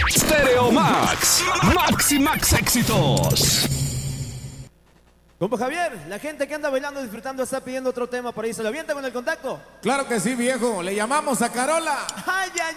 Stereo Max. Max y Max éxitos. Compa Javier, la gente que anda bailando, disfrutando, está pidiendo otro tema por ahí. ¿Se lo avienta con el contacto? Claro que sí, viejo. Le llamamos a Carola. ¡Ay, ay,